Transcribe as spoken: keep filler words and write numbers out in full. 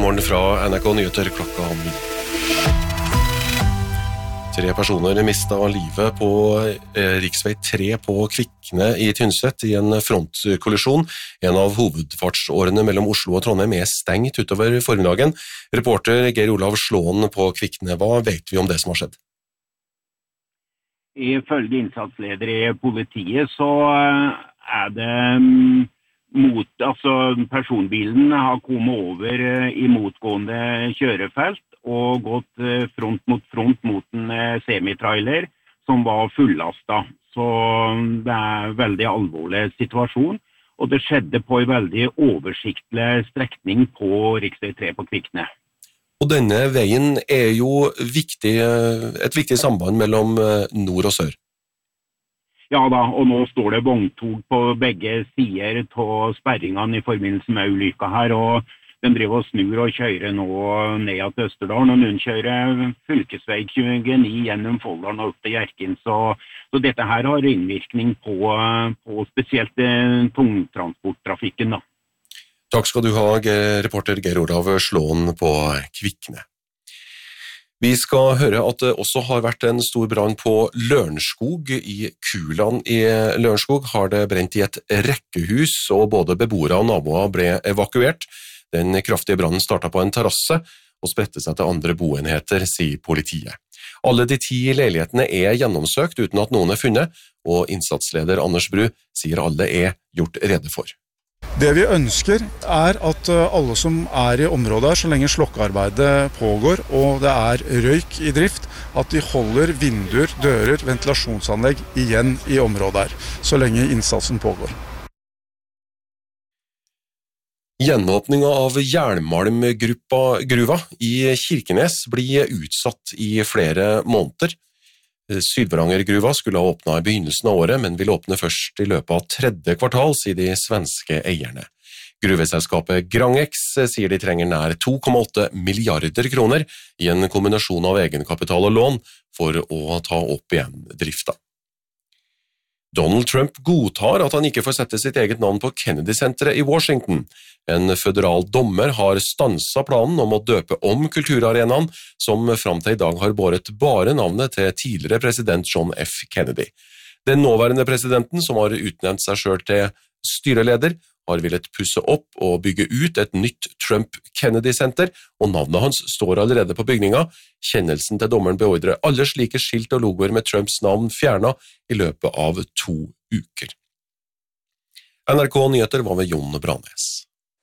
Nyhetsmorgen fra N R K Nyheter klokka ni. Tre personer mistet livet på eh, riksvei tre på Kvikne i Tynset i en frontkollisjon. En av hovedfartsårene mellom Oslo og Trondheim er stengt utover formiddagen. Reporter Geir Olav Slåen på Kvikne, hva vet vi om det som har skjedd? Ifølge innsatsleder i politiet så er det um, mot, altså personbilen har kommet over i motgående kjørefelt og gått front mot front mot en semitrailer som var fullastet. Så det er en veldig alvorlig situasjon, og det skjedde på en veldig oversiktlig strekning på riksvei tre på Kvikne. Og denne veien er jo viktig, et viktig samband mellom nord og sør. Ja da, og nå står det vogntog på begge sider av sperringene i forbindelse med ulykka her, og de driver og snur og kjører nå ned til Østerdalen, og noen kjører fylkesvei tjueni gjennom Folldalen og opp til Hjerkinn, så, så dette her har innvirkning på, på spesielt tungtransporttrafikken da. Takk skal du ha, reporter Geir Olav Slåen på Kvikne. Vi skal høre at det også har vært en stor brann på Lørenskog. I Kuland i Lørenskog har det brent i et rekkehus, og både beboere og naboer ble evakuert. Den kraftige brannen startet på en terrasse og spredte seg til andre boenheter, sier politiet. Alle de ti leilighetene er gjennomsøkt uten at noen er funnet, og innsatsleder Anders Bru sier alle er gjort rede for. Det vi ønsker er at alle som er i området her, så lenge slokkearbeidet pågår og det er røyk i drift, at de holder vinduer, dører, ventilasjonsanlegg igjen i området her, så lenge innsatsen pågår. Gjenåpningen av jernmalmgruva i Kirkenes blir utsatt i flere måneder. Sydvarangergruva skulle ha åpnet i begynnelsen av året, men vil åpne først i løpet av tredje kvartal, sier de svenske eierne. Gruveselskapet Grangex sier de trenger nær to komma åtte milliarder kroner i en kombinasjon av egenkapital og lån for å ta opp igjen drifta. Donald Trump godtar at han ikke får sette sitt eget navn på Kennedy-senteret i Washington. En føderal dommer har stanset planen om å døpe om kulturarenaen, som frem til i dag har båret bare navnet til tidligere president John F. Kennedy. Den nåværende presidenten, som har utnevnt seg selv til styreleder, har villet pusse opp og bygge ut et nytt Trump-Kennedy-senter, og navnet hans står allerede på bygninga. Kjennelsen til dommeren beordrer alle slike skilt og logoer med Trumps navn fjernet i løpet av to uker. N R K Nyheter var ved Jon Branes.